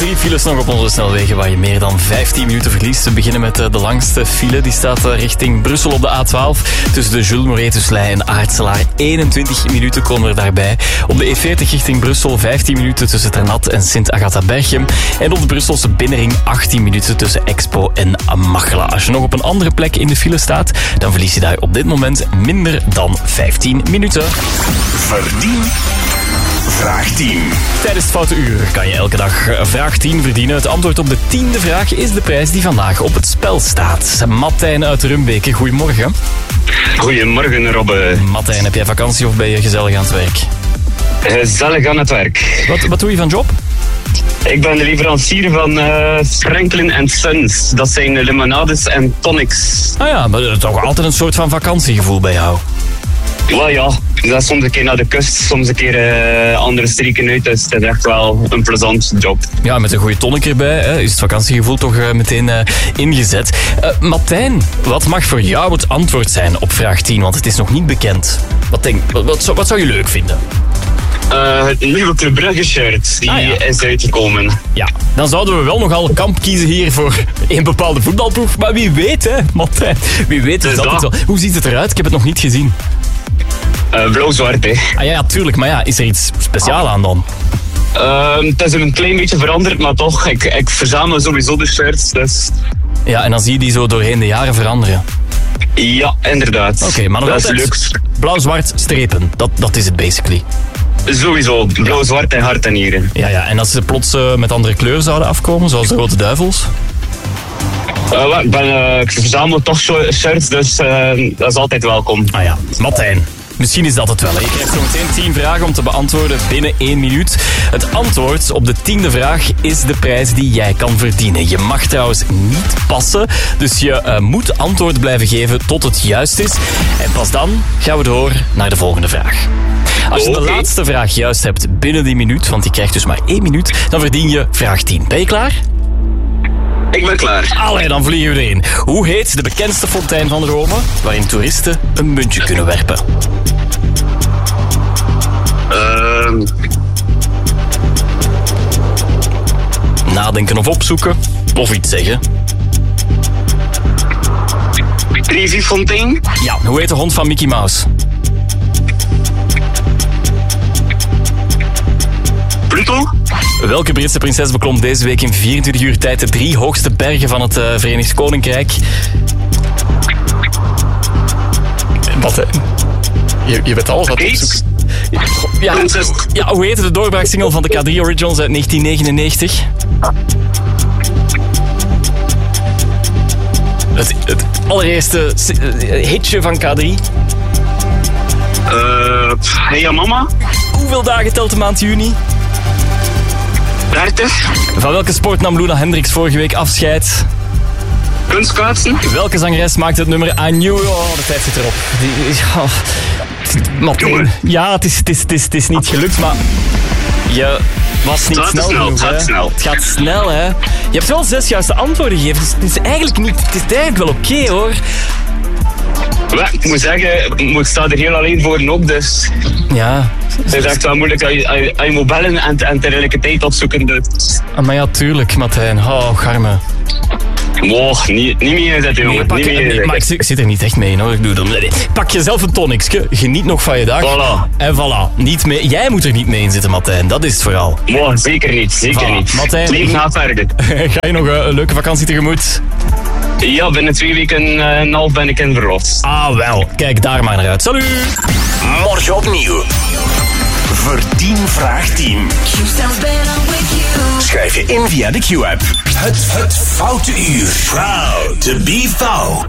3 files nog op onze snelwegen waar je meer dan 15 minuten verliest. We beginnen met de langste file. Die staat richting Brussel op de A12. Tussen de Jules Moretuslei en Aartselaar. 21 minuten komen er daarbij. Op de E40 richting Brussel 15 minuten tussen Ternat en Sint-Agatha-Berchem. En op de Brusselse binnenring 18 minuten tussen Expo en Machelen. Als je nog op een andere plek in de file staat, dan verlies je daar op dit moment minder dan 15 minuten. Verdien vraag 10. Tijdens het Foute Uur kan je elke dag vraag 10 verdienen. Het antwoord op de 10e vraag is de prijs die vandaag op het spel staat. Martijn uit Rumbeke, goedemorgen. Goedemorgen, Robbe. Martijn, heb jij vakantie of ben je gezellig aan het werk? Gezellig aan het werk. Wat doe je van job? Ik ben de leverancier van Franklin & Sons. Dat zijn limonades en tonics. Ah ja, maar toch altijd een soort van vakantiegevoel bij jou. Wel ja, dat is soms een keer naar de kust, soms een keer andere streken uit. Dus het is echt wel een plezant job. Ja, met een goede tonic erbij is het vakantiegevoel toch meteen ingezet. Martijn, wat mag voor jou het antwoord zijn op vraag 10? Want het is nog niet bekend. Wat zou je leuk vinden? Het nieuwe Club Brugge shirt, die is uitgekomen. Ja, dan zouden we wel nogal een kamp kiezen hier voor een bepaalde voetbalploeg. Maar wie weet, hè, Martijn. Wie weet is dat het wel. Hoe ziet het eruit? Ik heb het nog niet gezien. Blauw-zwart, hè. Ah ja, tuurlijk. Maar ja, is er iets speciaals aan dan? Het is een klein beetje veranderd, maar toch, ik verzamel sowieso de shirts, dus... Ja, en dan zie je die zo doorheen de jaren veranderen. Ja, inderdaad. Oké, maar nog dat altijd is leuk. Blauw-zwart strepen. Dat is het basically. Sowieso, blauw-zwart en hart en nieren. Ja, en als ze plots met andere kleuren zouden afkomen, zoals de Rode Duivels? Ik verzamel toch shirts, dus dat is altijd welkom. Ah ja, Martijn. Misschien is dat het wel. Hè? Je krijgt zo meteen 10 vragen om te beantwoorden binnen 1 minuut. Het antwoord op de 10e vraag is de prijs die jij kan verdienen. Je mag trouwens niet passen, dus je moet antwoord blijven geven tot het juist is. En pas dan gaan we door naar de volgende vraag. Als je de laatste vraag juist hebt binnen die minuut, want die krijgt dus maar 1 minuut, dan verdien je vraag 10. Ben je klaar? Ik ben klaar. Allee, dan vliegen we erin. Hoe heet de bekendste fontein van Rome, waarin toeristen een muntje kunnen werpen? Nadenken of opzoeken, of iets zeggen. Trevi-fontein? Ja, hoe heet de hond van Mickey Mouse? Pluto? Welke Britse prinses beklom deze week in 24 uur tijd de 3 hoogste bergen van het Verenigd Koninkrijk? Wat? Je bent alles aan het opzoeken. Ja, hoe heette de doorbraaksingle van de K3 Originals uit 1999? Het allereerste hitje van K3. Hey mama? Hoeveel dagen telt de maand juni? 30. Van welke sport nam Luna Hendricks vorige week afscheid? Kunstschaatsen. Welke zangeres maakte het nummer I Knew? Oh, de tijd zit erop. Ja, het is niet gelukt, maar je was niet snel genoeg. Het gaat snel, hè. Je hebt wel 6 juiste antwoorden gegeven, dus het is eigenlijk wel oké, hoor. Ja, ik moet zeggen, ik sta er heel alleen voor ook, dus... Ja. Het is echt wel moeilijk als je moet bellen en tegelijkertijd opzoeken. Dus. Maar ja, tuurlijk, Martijn. Oh, garme. Oh, niet meer zetten, jongen. Maar ik zit er niet echt mee in, hoor. Ik doe dat. Pak jezelf een tonicsje, geniet nog van je dag. Voilà. En voilà. Niet mee. Jij moet er niet mee in zitten, Martijn. Dat is het vooral. Oh, zeker niet. Niet. Martijn, het leven gaat verder. Ga je nog een leuke vakantie tegemoet? Ja, binnen 2 weken en een half ben ik in verlof. Ah, wel. Kijk daar maar naar uit. Salut! Morgen opnieuw. Verdien vraag 10. Schrijf je in via de Q-app. Het Foute Uur. Proud to be fout.